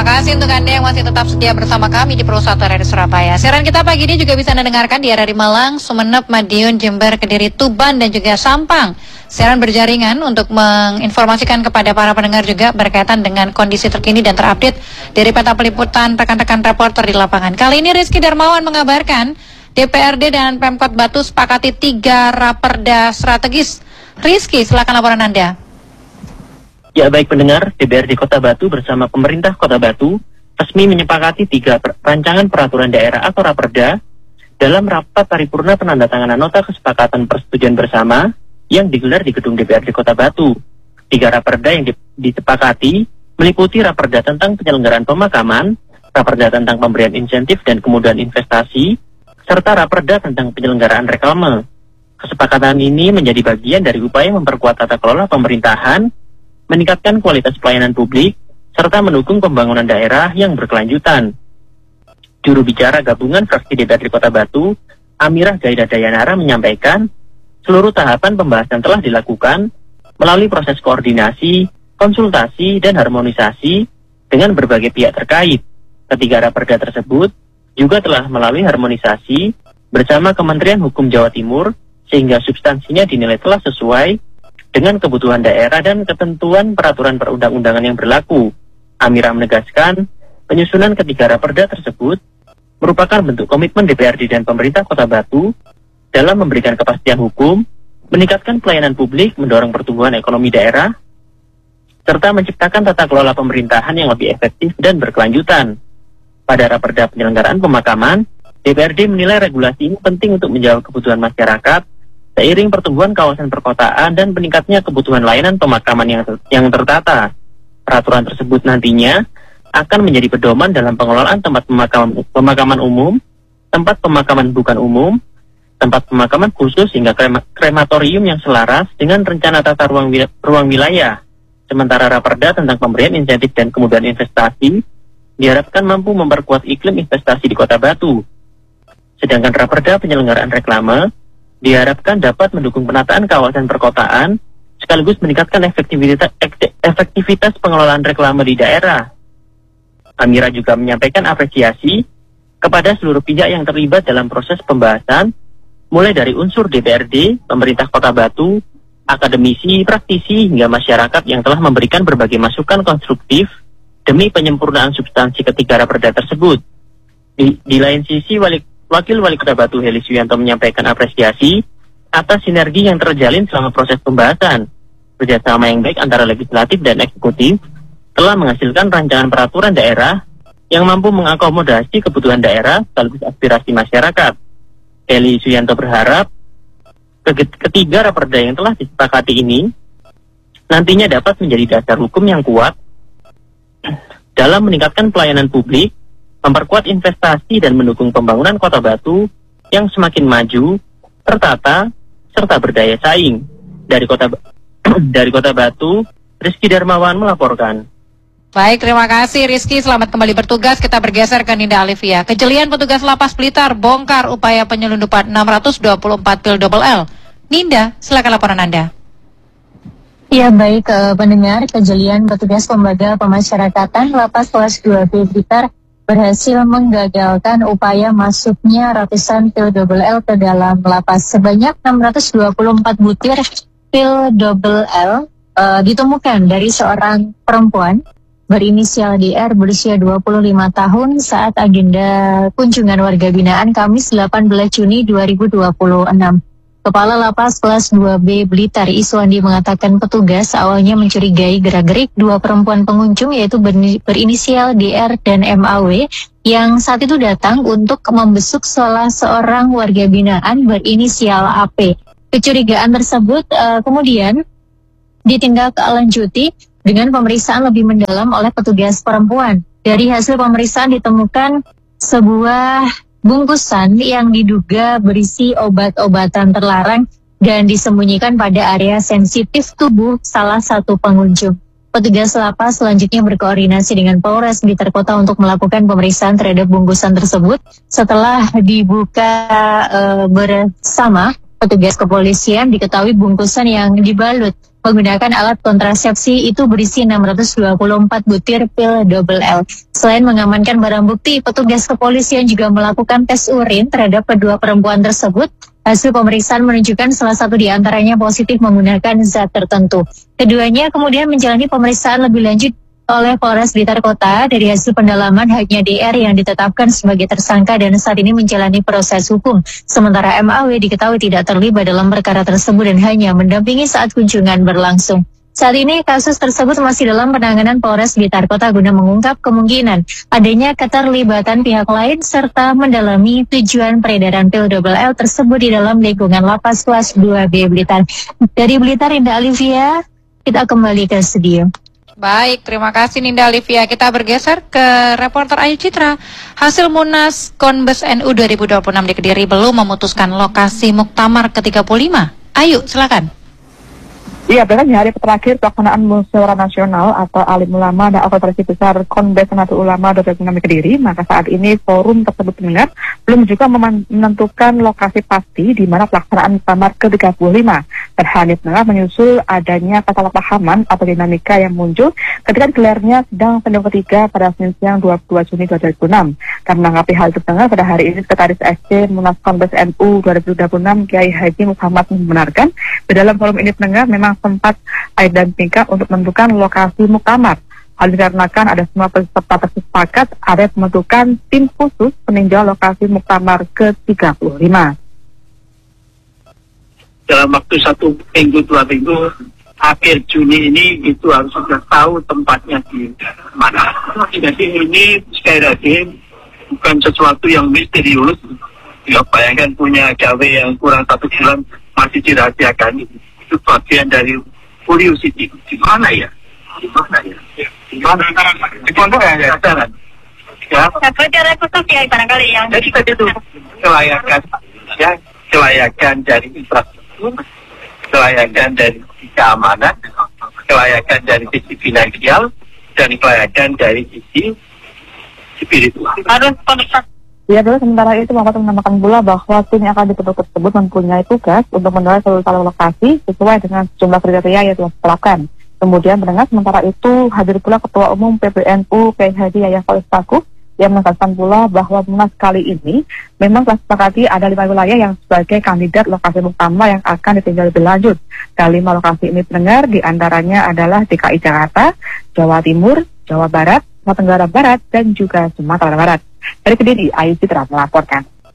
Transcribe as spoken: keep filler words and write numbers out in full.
Terima kasih untuk Anda yang masih tetap setia bersama kami di Pro satu R R I Surabaya. Siaran kita pagi ini juga bisa Anda dengarkan di R R I Malang, Sumeneb, Madiun, Jember, Kediri, Tuban, dan juga Sampang. Siaran berjaringan untuk menginformasikan kepada para pendengar juga berkaitan dengan kondisi terkini dan terupdate dari peta peliputan rekan-rekan reporter di lapangan. Kali ini Rizky Darmawan mengabarkan D P R D dan Pemkot Batu sepakati tiga raperda strategis. Rizky, silakan laporan Anda. Ya baik pendengar, D P R D Kota Batu bersama pemerintah Kota Batu resmi menyepakati tiga per rancangan peraturan daerah atau raperda dalam rapat paripurna penandatanganan nota kesepakatan persetujuan bersama yang digelar di gedung D P R D Kota Batu. Tiga raperda yang di disepakati meliputi raperda tentang penyelenggaraan pemakaman, raperda tentang pemberian insentif dan kemudahan investasi, serta raperda tentang penyelenggaraan reklame. Kesepakatan ini menjadi bagian dari upaya memperkuat tata kelola pemerintahan, meningkatkan kualitas pelayanan publik, serta mendukung pembangunan daerah yang berkelanjutan. Juru bicara gabungan fraksi D P R D Kota Batu, Amirah Gaida Dayanara menyampaikan, seluruh tahapan pembahasan telah dilakukan melalui proses koordinasi, konsultasi, dan harmonisasi dengan berbagai pihak terkait. Ketiga raperda tersebut juga telah melalui harmonisasi bersama Kementerian Hukum Jawa Timur, sehingga substansinya dinilai telah sesuai dengan kebutuhan daerah dan ketentuan peraturan perundang-undangan yang berlaku. Amirah menegaskan, penyusunan ketiga raperda tersebut merupakan bentuk komitmen D P R D dan pemerintah Kota Batu dalam memberikan kepastian hukum, meningkatkan pelayanan publik, mendorong pertumbuhan ekonomi daerah, serta menciptakan tata kelola pemerintahan yang lebih efektif dan berkelanjutan. Pada raperda penyelenggaraan pemakaman, D P R D menilai regulasi ini penting untuk menjawab kebutuhan masyarakat seiring pertumbuhan kawasan perkotaan dan meningkatnya kebutuhan layanan pemakaman yang, ter yang tertata. Peraturan tersebut nantinya akan menjadi pedoman dalam pengelolaan tempat pemakaman, pemakaman umum, tempat pemakaman bukan umum, tempat pemakaman khusus hingga krema krematorium yang selaras dengan rencana tata ruang, wil ruang wilayah. Sementara raperda tentang pemberian insentif dan kemudahan investasi diharapkan mampu memperkuat iklim investasi di Kota Batu. Sedangkan raperda penyelenggaraan reklame diharapkan dapat mendukung penataan kawasan perkotaan sekaligus meningkatkan efektivitas, efektivitas pengelolaan reklame di daerah. Amira juga menyampaikan apresiasi kepada seluruh pihak yang terlibat dalam proses pembahasan, mulai dari unsur D P R D, pemerintah Kota Batu, akademisi, praktisi, hingga masyarakat yang telah memberikan berbagai masukan konstruktif demi penyempurnaan substansi ketiga raperda tersebut. Di, di lain sisi, wali, Wakil Wali Kota Batu Heli Suyanto menyampaikan apresiasi atas sinergi yang terjalin selama proses pembahasan. Kerjasama yang baik antara legislatif dan eksekutif telah menghasilkan rancangan peraturan daerah yang mampu mengakomodasi kebutuhan daerah sekaligus aspirasi masyarakat. Heli Suyanto berharap ketiga raperda yang telah disepakati ini nantinya dapat menjadi dasar hukum yang kuat dalam meningkatkan pelayanan publik, memperkuat investasi dan mendukung pembangunan Kota Batu yang semakin maju, tertata, serta berdaya saing. Dari Kota dari Kota Batu, Rizky Darmawan melaporkan. Baik, terima kasih Rizky. Selamat kembali bertugas. Kita bergeser ke Ninda Alivia. Kejelian petugas Lapas Blitar bongkar upaya penyelundupan enam ratus dua puluh empat pil double L. Ninda, silakan laporan Anda. Ya baik, uh, pendengar, kejelian petugas lembaga pemasyarakatan Lapas Kelas dua B Blitar berhasil menggagalkan upaya masuknya ratusan pil double L ke dalam lapas. Sebanyak enam ratus dua puluh empat butir pil double L uh, ditemukan dari seorang perempuan berinisial D R berusia dua puluh lima tahun saat agenda kunjungan warga binaan Kamis delapan belas Juni dua ribu dua puluh enam. Kepala Lapas Kelas dua B Blitar Iswandi mengatakan petugas awalnya mencurigai gerak-gerik dua perempuan pengunjung yaitu berinisial D R dan M A W yang saat itu datang untuk membesuk salah seorang warga binaan berinisial A P. Kecurigaan tersebut uh, kemudian ditindaklanjuti dengan pemeriksaan lebih mendalam oleh petugas perempuan. Dari hasil pemeriksaan ditemukan sebuah bungkusan yang diduga berisi obat-obatan terlarang dan disembunyikan pada area sensitif tubuh salah satu pengunjung. Petugas lapas selanjutnya berkoordinasi dengan Polres Blitar Kota untuk melakukan pemeriksaan terhadap bungkusan tersebut. Setelah dibuka e, bersama petugas kepolisian, diketahui bungkusan yang dibalut menggunakan alat kontrasepsi itu berisi enam ratus dua puluh empat butir pil double L. Selain mengamankan barang bukti, petugas kepolisian juga melakukan tes urin terhadap kedua perempuan tersebut. Hasil pemeriksaan menunjukkan salah satu di antaranya positif menggunakan zat tertentu. Keduanya kemudian menjalani pemeriksaan lebih lanjut oleh Polres Blitar Kota. Dari hasil pendalaman, hanya D R yang ditetapkan sebagai tersangka dan saat ini menjalani proses hukum. Sementara M A W diketahui tidak terlibat dalam perkara tersebut dan hanya mendampingi saat kunjungan berlangsung. Saat ini kasus tersebut masih dalam penanganan Polres Blitar Kota guna mengungkap kemungkinan adanya keterlibatan pihak lain serta mendalami tujuan peredaran pil double L tersebut di dalam lingkungan Lapas Kelas dua B Blitar. Dari Blitar, Indah Alivia, kita kembali ke studio. Baik, terima kasih Ninda Olivia. Kita bergeser ke reporter Ayu Citra. Hasil Munas Konbes N U dua ribu dua puluh enam di Kediri belum memutuskan lokasi Muktamar ke tiga puluh lima. Ayu, silakan. Iya, bahkan di hari terakhir pelaksanaan Musyawarah Nasional atau Alim Ulama dan Konferensi Besar Konbes Nahdlatul Ulama dua ribu dua puluh enam di Kediri, maka saat ini forum tersebut mendengar belum juga menentukan lokasi pasti di mana pelaksanaan Muktamar ke tiga puluh lima. Dan hal ini mendengar menyusul adanya kesalahpahaman atau dinamika yang muncul ketika digelarnya sidang pendang ketiga pada Senin siang dua puluh dua Juni dua ribu enam. Dan menanggapi hal itu mendengar pada hari ini Sekretaris S D Munas Konbes N U dua ribu dua puluh enam Kiai Haji Muhammad membenarkan di dalam forum ini mendengar memang sempat air dan tingkat untuk menentukan lokasi muktamar. Hal dikarenakan ada semua peserta tersepakat ada pembentukan tim khusus peninjau lokasi muktamar ke tiga puluh lima. Dalam waktu satu minggu, dua minggu, akhir Juni ini itu harus sudah tahu tempatnya di mana. Jadi ini sekali lagi bukan sesuatu yang misterius. Ya, bayangkan punya gawe yang kurang satu bulan masih dirahasiakan. Itu bagian dari curiosity. Di mana ya? Di mana ya? Di mana? Di pondok ya? Ya. Secara khusus ya barangkali yang. Jadi tadi itu kelayakan, ya, kelayakan dari infrastruktur, kelayakan dari keamanan, kelayakan dari sisi finansial, dan kelayakan dari sisi spiritual. Harus konsep. Ya, dulu sementara itu Bapak menambahkan pula bahwa tim yang akan dibentuk tersebut mempunyai tugas untuk menilai seluruh lokasi sesuai dengan sejumlah kriteria yang telah ditetapkan. Kemudian mendengar sementara itu hadir pula Ketua Umum P B N U Kiai Haji Yahya Khalil Stakuf yang menegaskan pula bahwa Munas kali ini memang telah disepakati ada lima wilayah yang sebagai kandidat lokasi muktamar yang akan ditinjau lebih lanjut. Dan lima lokasi ini pendengar diantaranya adalah D K I Jakarta, Jawa Timur, Jawa Barat, Nusa Tenggara Barat, dan juga Sumatera Barat. Dari Kediri, Ayu Citra melaporkan.